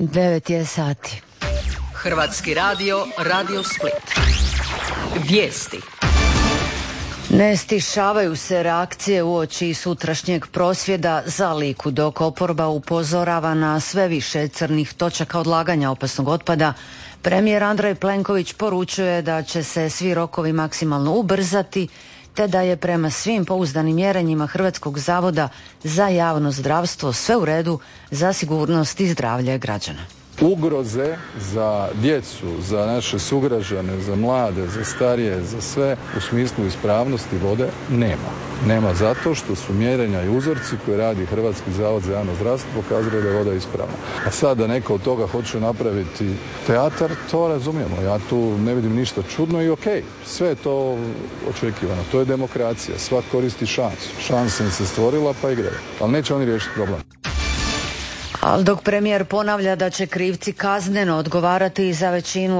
9 je sati. Hrvatski radio, Radio Split. Vijesti. Ne stišavaju se reakcije uoči sutrašnjeg prosvjeda za Liku, dok oporba upozorava na sve više crnih točaka odlaganja opasnog otpada. Premijer Andrej Plenković poručuje da će se svi rokovi maksimalno ubrzati, te da je prema svim pouzdanim mjerenjima Hrvatskog zavoda za javno zdravstvo sve u redu za sigurnost i zdravlje građana. Ugroze za djecu, za naše sugrađane, za mlade, za starije, za sve u smislu ispravnosti vode nema. Nema zato što su mjerenja i uzorci koje radi Hrvatski zavod za javno zdravstvo pokazali da je voda ispravna. A sad da neko od toga hoće napraviti teatar, to razumijemo. Ja tu ne vidim ništa čudno i okej. Sve je to očekivano. To je demokracija. Svak koristi šansu. Šansa im se stvorila pa igraju. Ali neće oni riješiti problem. Ali dok premijer ponavlja da će krivci kazneno odgovarati za većinu